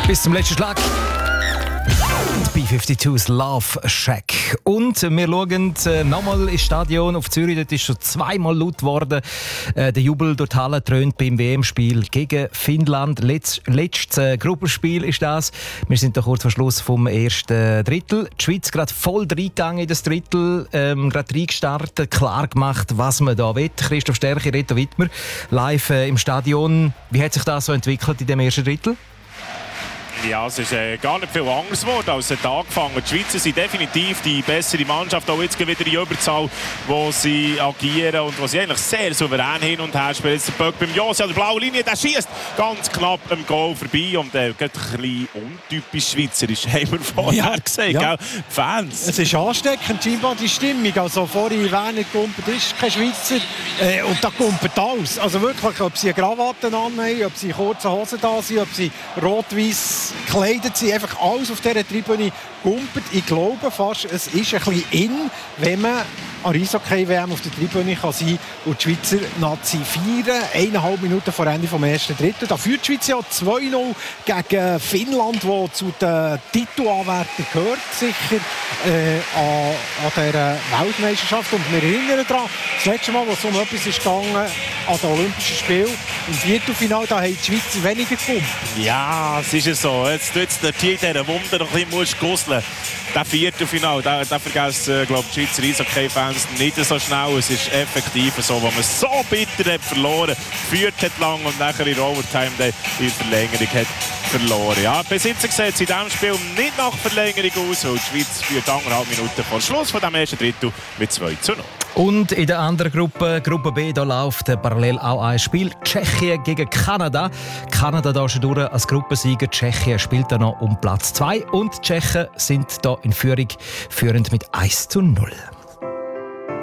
Bis zum letzten Schlag. B-52's Love Shack. Und wir schauen nochmal ins Stadion auf Zürich. Dort ist schon zweimal laut geworden. Der Jubel durch die Halle dröhnt beim WM-Spiel gegen Finnland. Letztes Gruppenspiel ist das. Wir sind da kurz vor Schluss vom ersten Drittel. Die Schweiz gerade voll reingegangen in das Drittel. Gerade reingestartet, klar gemacht, was man da will. Christoph Stärke, Reto Wittmer, live im Stadion. Wie hat sich das so entwickelt in dem ersten Drittel? Ja, es ist gar nicht viel anders geworden als es angefangen. Die Schweizer sind definitiv die bessere Mannschaft, auch jetzt wieder in Überzahl, wo sie agieren und wo sie eigentlich sehr souverän hin und her spielen. Jetzt der Böck beim Josi an der blauen Linie, der schießt ganz knapp am Goal vorbei und geht ein bisschen untypisch schweizerisch, haben wir vorher gesagt, ja. Fans. Es ist ansteckend, scheinbar die Stimmung. Also vorhin Werner Gumpert ist kein Schweizer und da Gumpert alles. Also wirklich, ob sie eine Krawatte anhaben, ob sie kurze Hosen da sind, ob sie rot-weiss gekleidet sind, einfach alles auf dieser Tribüne Gumpert. Ich glaube fast, es ist ein bisschen in, wenn man an Eishockey-WM auf der Tribüne kann sein und die Schweizer Nazi feiern. 1,5 Minuten vor Ende des ersten Drittel. Da führt die Schweiz ja 2-0 gegen Finnland, wo zu den Titelanwärtern gehört, sicher an dieser Weltmeisterschaft. Und wir erinnern daran, das letzte Mal, als es um etwas ist gegangen, an den Olympischen Spielen, im Viertelfinale, da haben die Schweizer weniger gewonnen. Ja, es ist so. Jetzt dort hier in dieser Wunde noch ein bisschen gusseln. Das Viertelfinale, da vergessen die Schweizer Eishockey-Fans nicht so schnell. Es ist effektiv so, wo man so bitter hat verloren, geführt hat lang und nachher in Overtime in Verlängerung hat verloren. Ja, bis jetzt sieht es in diesem Spiel nicht nach Verlängerung aus, weil die Schweiz führt 1,5 Minuten vor Schluss von dem ersten Drittel mit 2:0. Und in der anderen Gruppe, Gruppe B, da läuft parallel auch ein Spiel. Tschechien gegen Kanada. Kanada da schon durch als Gruppensieger. Tschechien spielt da noch um Platz 2. Und die Tschechen sind da in Führung, führend mit 1:0.